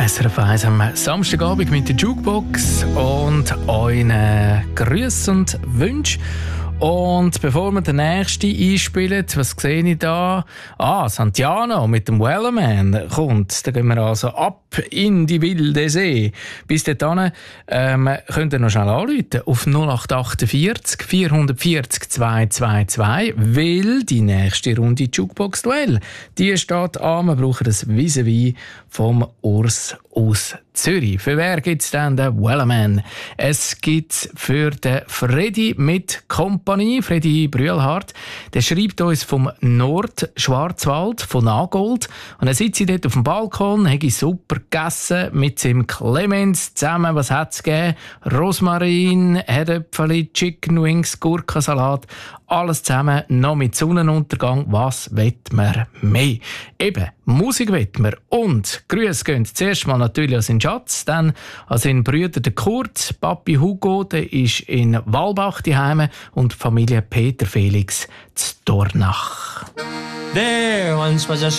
SRF 1 am Samstagabend mit der Jukebox und euren Grüßen und Wünschen. Und bevor wir den nächsten einspielen, was sehe ich da? Santiano mit dem Wellerman kommt. Da gehen wir also ab in die wilde See. Bis dahin könnt ihr noch schnell anrufen auf 0848 440 222, weil die nächste Runde Jukebox-Duell, die steht an. Wir brauchen das Vis-à-vis vom Urs aus Zürich. Für wer gibt es denn den Wellerman? Es gibt für den Freddy mit Kompanie, Freddy Brühlhardt. Der schreibt uns vom Nordschwarzwald, von Nagold. Und er sitzt dort auf dem Balkon, hat super gegessen mit seinem Clemens zusammen. Was hat es gegeben? Rosmarin, Herdöpfeli, Chicken Wings, Gurkensalat. Alles zusammen, noch mit Sonnenuntergang. Was will man mehr? Eben, Musik will man. Und Grüße gehen zuerst mal natürlich an seinen Schatz, dann an seinen Brüder den Kurt, Papi Hugo, der ist in Walbach daheim und die Familie Peter Felix zu Dornach. There once was a